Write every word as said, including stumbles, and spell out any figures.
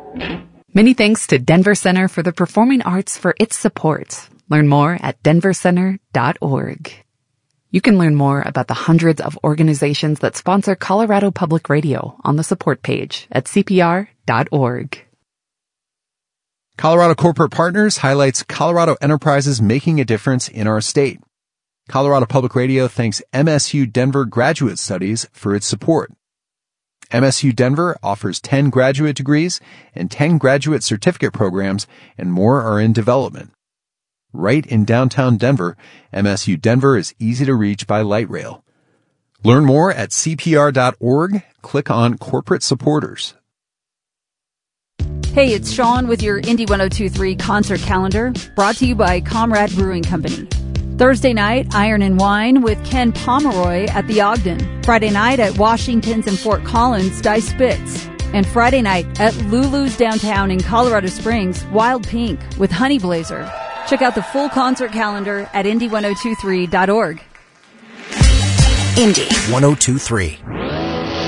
Many thanks to Denver Center for the Performing Arts for its support. Learn more at denver center dot org. You can learn more about the hundreds of organizations that sponsor Colorado Public Radio on the support page at c p r dot org. Colorado Corporate Partners highlights Colorado enterprises making a difference in our state. Colorado Public Radio thanks M S U Denver Graduate Studies for its support. M S U Denver offers ten graduate degrees and ten graduate certificate programs, and more are in development. Right in downtown Denver, M S U Denver is easy to reach by light rail. Learn more at c p r dot org. Click on Corporate Supporters. Hey, it's Sean with your Indy one oh two point three concert calendar, brought to you by Comrade Brewing Company. Thursday night, Iron and Wine with Ken Pomeroy at the Ogden. Friday night at Washington's and Fort Collins, Die Spitz. And Friday night at Lulu's downtown in Colorado Springs, Wild Pink with Honey Blazer. Check out the full concert calendar at indy ten twenty-three dot org. Indy one oh two point three.